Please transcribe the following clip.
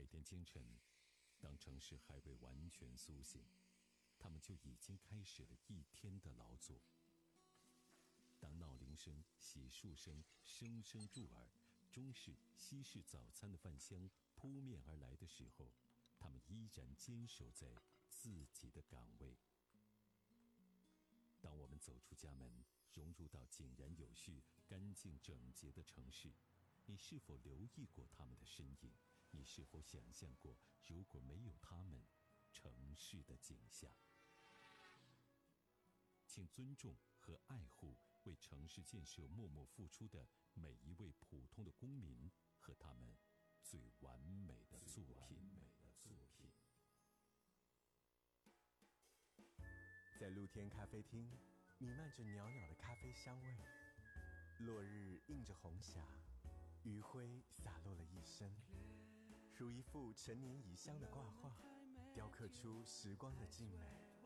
天清晨，当城市还未完全苏醒，他们就已经开始了一天的劳作。当闹铃声、洗漱声声声入耳，中式、西式早餐的饭香扑面而来的时候，他们依然坚守在自己的岗位。当我们走出家门，融入到井然有序、干净整洁的城市，你是否留意过他们的身影？你是否想象过，如果没有他们，城市的景象？请尊重和爱护为城市建设默默付出的每一位普通的公民和他们最完美的作品。 在露天咖啡厅，弥漫着袅袅的咖啡香味。落日映着红霞，余晖洒落了一身，如一幅陈年已香的挂画，雕刻出时光的静美。